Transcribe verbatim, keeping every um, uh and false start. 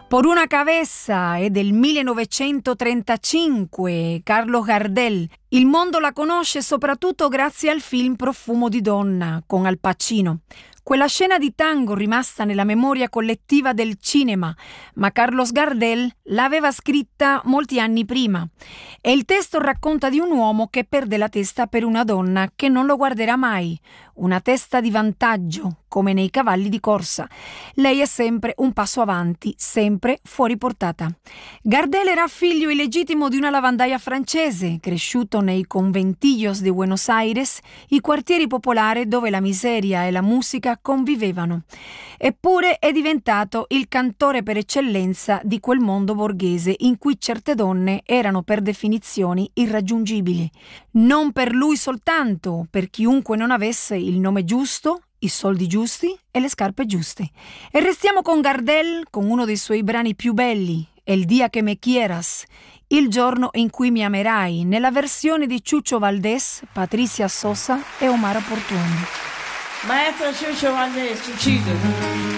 Por una cabeza è del millenovecentotrentacinque, Carlos Gardel. Il mondo la conosce soprattutto grazie al film Profumo di donna con Al Pacino. Quella scena di tango rimasta nella memoria collettiva del cinema, ma Carlos Gardel l'aveva scritta molti anni prima. E il testo racconta di un uomo che perde la testa per una donna che non lo guarderà mai. Una testa di vantaggio, come nei cavalli di corsa. Lei è sempre un passo avanti, sempre fuori portata. Gardel era figlio illegittimo di una lavandaia francese, cresciuto nei conventillos di Buenos Aires, i quartieri popolari dove la miseria e la musica convivevano. Eppure è diventato il cantore per eccellenza di quel mondo borghese in cui certe donne erano per definizioni irraggiungibili. Non per lui soltanto, per chiunque non avesse il nome giusto, i soldi giusti e le scarpe giuste. E restiamo con Gardel, con uno dei suoi brani più belli, El día que me quieras, Il giorno in cui mi amerai, nella versione di Chucho Valdés, Patricia Sosa e Omar Portuondo. Maestro Chucho Valdés, Chuchito.